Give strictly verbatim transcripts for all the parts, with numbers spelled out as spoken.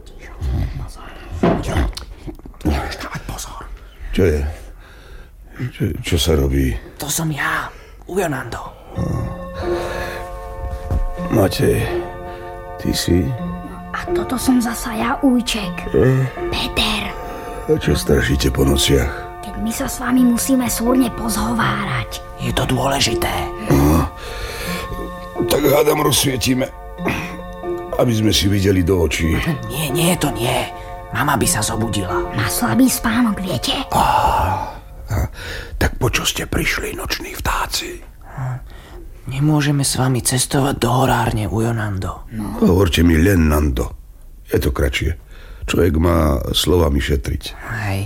Nevieš dávať pozor. Čo je? Čo, čo sa robí? To som ja, Ujonando. Matej, ty si? A toto som zasa ja, Ujček. E? Peter. A čo strašíte po nociach? Keď my sa s vami musíme súrne pozhovárať. Je to dôležité. No, tak hádam rozsvietime, aby sme si videli do očí. Nie, nie, to nie. Mama by sa zobudila. Má slabý spánok, viete? Á, á, tak po čo ste prišli, noční vtáci? Nemôžeme s vami cestovať do horárne, Ujonando. No. Hovorte mi len Nando. Je to kratšie. Človek má slovami šetriť. Hej.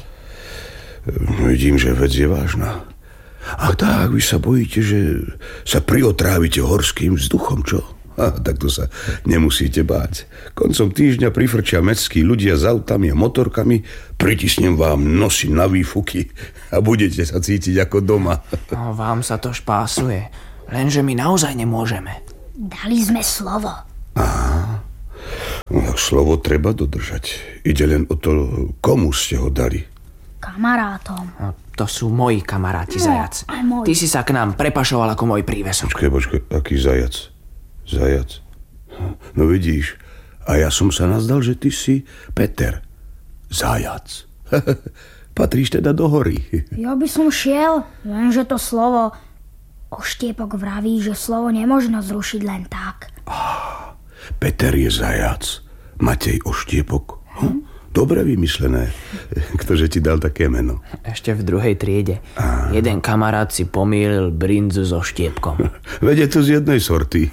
Vidím, že vec je vážna. A tak, vy sa bojíte, že sa priotrávite horským vzduchom, čo? A, tak to sa nemusíte báť. Koncom týždňa prifrčia mestskí ľudia s autami a motorkami, pritisnem vám nosy na výfuky a budete sa cítiť ako doma. No, vám sa to špásuje. Lenže my naozaj nemôžeme. Dali sme slovo. Aha. No, slovo treba dodržať. Ide len o to, komu ste ho dali. Kamarátom. No, to sú moji kamaráti, No, zajac. aj môj. Ty si sa k nám prepašoval ako môj prívesok. Počkaj, počkaj, aký zajac? Zajac? No vidíš, a ja som sa nazdal, že ty si Peter. Zajac. Patríš teda do hory. Ja by som šiel, lenže to slovo Oštiepok vraví, že slovo nemožno zrušiť len tak. Ah, Peter je zajac, Matej Oštiepok. Hm? Dobre vymyslené. Ktože ti dal také meno? Ešte v druhej triede. Á. Jeden kamarát si pomýlil brinzu so štiepkom. Veď je to z jednej sorty.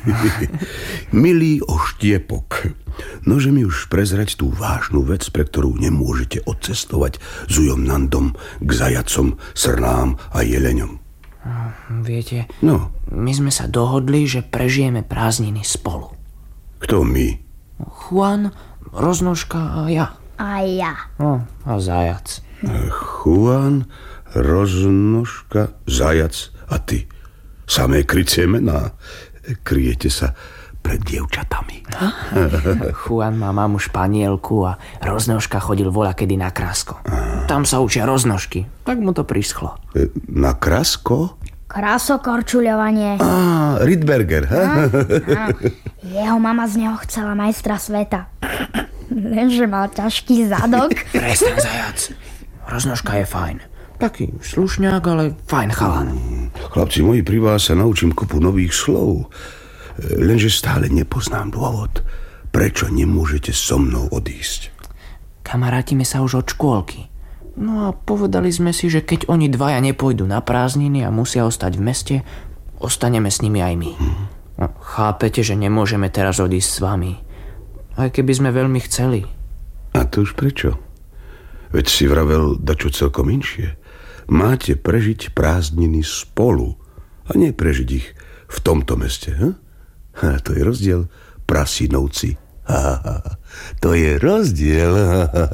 Milý Oštiepok, nože mi už prezrať tú vážnu vec, pre ktorú nemôžete odcestovať s Ujom Nandom k zajacom, srnám a jeleňom. Viete, no. My sme sa dohodli, že prežijeme prázdniny spolu. Kto my? Juan, Roznožka a ja. A ja. No, a zajac. Juan, Roznožka, zajac a ty. Samé krycie mená. Kryjete sa pred dievčatami. Juan má mamu Španielku a Roznožka chodil voľakedy na Krasko. Tam sa učia roznožky. Tak mu to prischlo. Na Krasko? Krasokorčuľovanie. Á, Rydberger. Ha? Á, jeho mama z neho chcela majstra sveta. Lenže mal ťažký zadok. Prestaň, zajac. Roznožka je fajn. Taký slušňák, ale fajn chalan. Chlapci moji, pri vás sa naučím kopu nových slov. Lenže stále nepoznám dôvod, prečo nemôžete so mnou odísť. Kamarátime sa už od škôlky. No a povedali sme si, že keď oni dvaja nepôjdu na prázdniny a musia ostať v meste, ostaneme s nimi aj my. Hmm. No, chápete, že nemôžeme teraz odísť s vami. Aj keby sme veľmi chceli. A to už prečo? Veď si vravel dačo celkom inšie. Máte prežiť prázdniny spolu a nie prežiť ich v tomto meste. Hm? Ha, to je rozdiel, prasinovci. Ha, ha, ha. To je rozdiel. Ha, ha.